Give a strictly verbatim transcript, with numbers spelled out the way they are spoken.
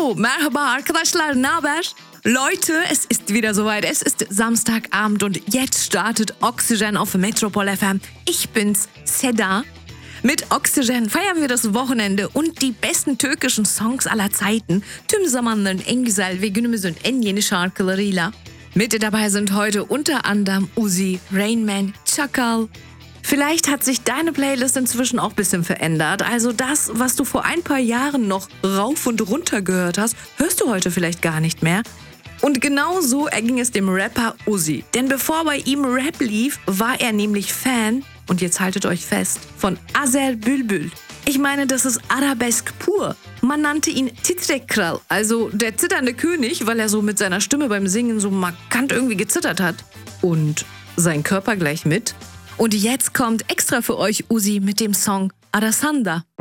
So, merhaba arkadaşlar, ne haber? Leute, es ist wieder soweit. Es ist Samstagabend und jetzt startet Oxygen auf Metropol F M. Ich bin's, Seda. Mit Oxygen feiern wir das Wochenende und die besten türkischen Songs aller Zeiten. Tüm zamanların en güzel ve günümüzün en yeni şarkılarıyla. Mit dabei sind heute unter anderem Uzi, Rain Man, Çakal. Vielleicht hat sich deine Playlist inzwischen auch ein bisschen verändert. Also das, was du vor ein paar Jahren noch rauf und runter gehört hast, hörst du heute vielleicht gar nicht mehr. Und genau so erging es dem Rapper Uzi. Denn bevor bei ihm Rap lief, war er nämlich Fan, und jetzt haltet euch fest, von Azer Bülbül. Ich meine, das ist Arabesk pur. Man nannte ihn Titrek Kral, also der zitternde König, weil er so mit seiner Stimme beim Singen so markant irgendwie gezittert hat. Und sein Körper gleich mit. Und jetzt kommt extra für euch Uzi mit dem Song Arasanda.